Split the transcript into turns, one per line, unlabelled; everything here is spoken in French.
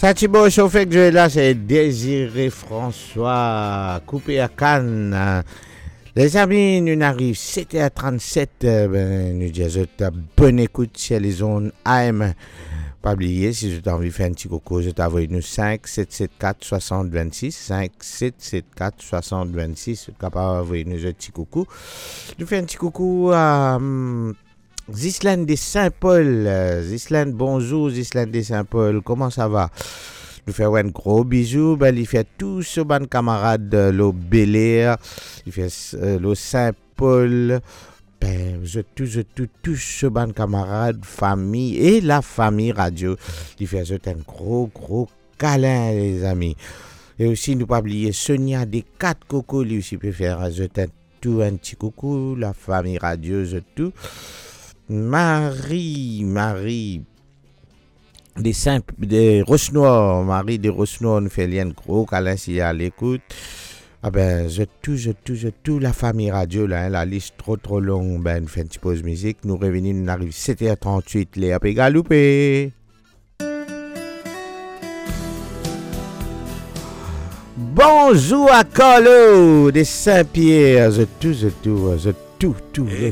Satibo chauffé que je là, c'est Désiré François, coupé à Cannes. Les amis, nous arrivons 7h37, nous disons bonne écoute sur les zones AM. Pas oublier, si je t'ai envie de faire un petit coucou, je t'envoie nous 5 774 60 26, 5 774 60 26, tu es capable d'envoyer nous un petit coucou. Nous fais un petit coucou à Zislaine de Saint-Paul. Zislaine, bonjour Zislaine de Saint-Paul, comment ça va? Nous faisons un gros bisou. Ben, il fait tout ce bon camarade de l'eau Bel-Air. Il fait l'eau Saint-Paul. Ben, je touche ce bon camarade, famille et la famille radio. Il fait un gros câlin, les amis. Et aussi, nous pas oublier Sonia des 4 cocos. Lui aussi peut faire un petit coucou. La famille radio, tout. Marie. Des Roches-Noires, Marie des Roches-Noires nous fait un gros câlin s'il y a l'écoute. Ah ben, je tout la famille radio, là, hein, la liste trop longue, ben, nous fait une petite pause musique. Nous revenons, nous arrivons 7h38, Léa Pégaloupe. Bonjour à Carlo de Saint-Pierre, je tout, le